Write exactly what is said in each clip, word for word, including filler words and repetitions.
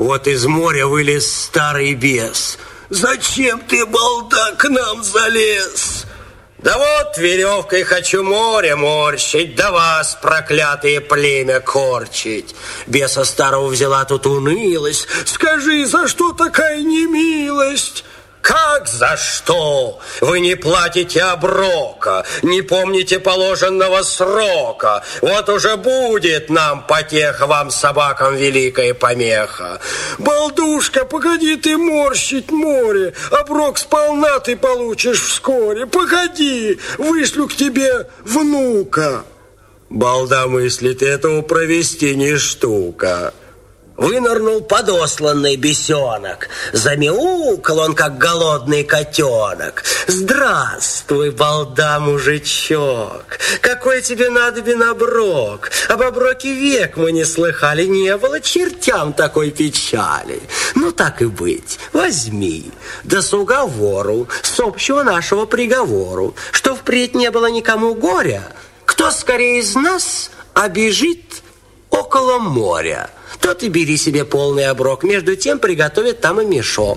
Вот из моря вылез старый бес. Зачем ты, балда, к нам залез? Да вот веревкой хочу море морщить, да вас, проклятые племя, корчить. Беса старого взяла тут унылость. Скажи, за что такая немилость? Как за что? Вы не платите оброка, не помните положенного срока. Вот уже будет нам потеха, вам, собакам, великая помеха. Балдушка, погоди ты морщить море, оброк сполна ты получишь вскоре. Погоди, вышлю к тебе внука. Балда мыслит, этого провести не штука. Вынырнул подосланный бесенок. Замяукал он, как голодный котенок. Здравствуй, балда, мужичок. Какой тебе надобен оброк? Об оброке век мы не слыхали. Не было чертям такой печали. Ну, так и быть, возьми. Да с уговору, с общего нашего приговору, что впредь не было никому горя. Кто скорее из нас обежит около моря, тот и бери себе полный оброк. Между тем приготовят там и мешок.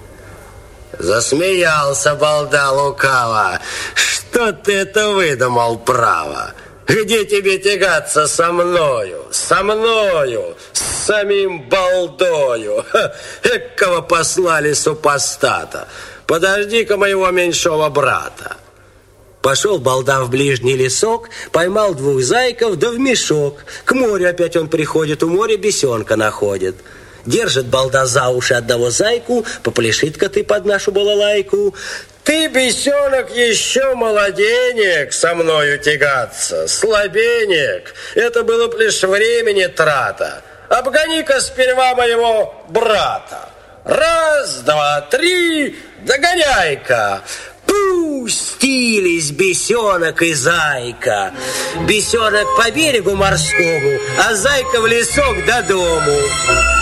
Засмеялся балда лукаво. Что ты это выдумал, право? Где тебе тягаться со мною? Со мною, с самим балдою. Ха, экого послали супостата. Подожди-ка моего меньшого брата. Пошел балда в ближний лесок, поймал двух зайков, да в мешок. К морю опять он приходит, у моря бесенка находит. Держит балда за уши одного зайку, попляши-ка ты под нашу балалайку. Ты, бесенок, еще молоденек со мною тягаться, слабенек. Это было б лишь времени трата. Обгони-ка сперва моего брата. Раз, два, три, догоняй-ка. Пустились бесенок и зайка. Бесенок по берегу морскому, а зайка в лесок до дому.